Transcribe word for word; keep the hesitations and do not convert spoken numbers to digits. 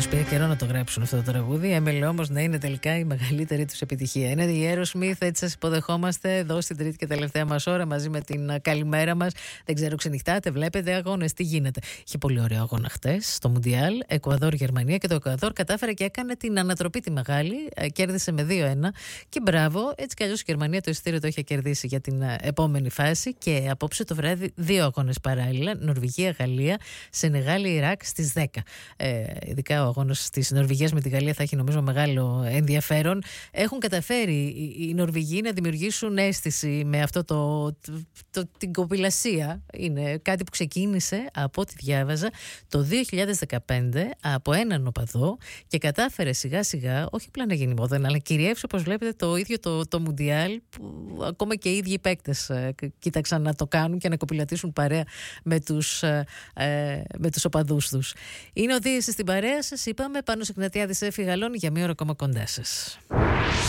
Τους πήρε καιρό να το γράψουν αυτό το τραγούδι. Έμελε όμως να είναι τελικά η μεγαλύτερη τους επιτυχία. Είναι η Aerosmith, έτσι σας υποδεχόμαστε εδώ στην τρίτη και τελευταία μας ώρα μαζί με την καλημέρα μας. Δεν ξέρω, ξενυχτάτε, βλέπετε αγώνες, τι γίνεται. Είχε πολύ ωραίο αγώνα χτες στο Μουντιάλ, Εκουαδόρ-Γερμανία, και το Εκουαδόρ κατάφερε και έκανε την ανατροπή τη μεγάλη. Κέρδισε με δύο ένα και μπράβο. Έτσι κι αλλιώς η Γερμανία το εισιτήριο το είχε κερδίσει για την επόμενη φάση. Και απόψε το βράδυ δύο αγώνες παράλληλα. Νορβηγία-Γαλλία, Σενεγάλη-Ιράκ στις δέκα. Ε, ειδικά ο αγώνας της Νορβηγίας με τη Γαλλία θα έχει νομίζω μεγάλο ενδιαφέρον. Έχουν καταφέρει οι Νορβηγοί να δημιουργήσουν αίσθηση με αυτό το, το, το, την κοπηλασία. Είναι κάτι που ξεκίνησε, από ό,τι διάβαζα, το δύο χιλιάδες δεκαπέντε από έναν οπαδό και κατάφερε σιγά σιγά, όχι απλά να γίνει μόδα, αλλά κυριεύσει, όπως βλέπετε, το ίδιο το, το Μουντιάλ, που ακόμα και οι ίδιοι παίκτες ε, κοίταξαν να το κάνουν και να κοπηλατήσουν παρέα με τους, ε, ε, με τους οπαδούς τους. Είναι ο Δίαισης στην παρέα σας, είπαμε, Πάνος Εκνατιάδης, Έφη Γαλώνη, για μία ώρα ακόμα κοντά σας.